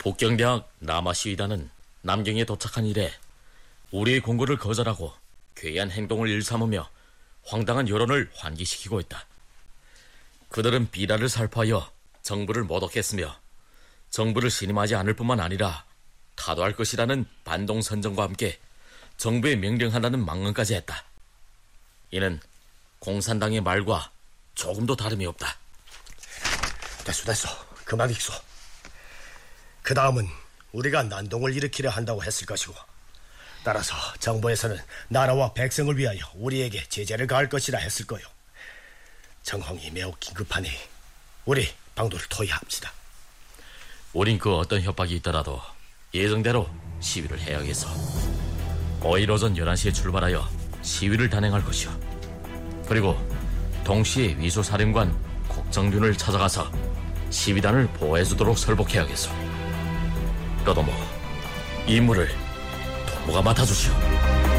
북경대학 남아시위단은 남경에 도착한 이래 우리의 공고를 거절하고 괴이한 행동을 일삼으며 황당한 여론을 환기시키고 있다. 그들은 비라를 살포하여 정부를 모독했으며 정부를 신임하지 않을 뿐만 아니라 타도할 것이라는 반동선정과 함께 정부에 명령하라는 망언까지 했다. 이는 공산당의 말과 조금도 다름이 없다. 됐어. 그만 익소. 그 다음은 우리가 난동을 일으키려 한다고 했을 것이고, 따라서 정부에서는 나라와 백성을 위하여 우리에게 제재를 가할 것이라 했을 거요. 정황이 매우 긴급하니 우리 방도를 토의합시다. 우린 그 어떤 협박이 있더라도 예정대로 시위를 해야겠어. 5일 오전 11시에 출발하여 시위를 단행할 것이오. 그리고 동시에 위수사령관 국정균을 찾아가서 시위단을 보호해주도록 설복해야겠어. 그러도 뭐 임무를 동무가 맡아주시오.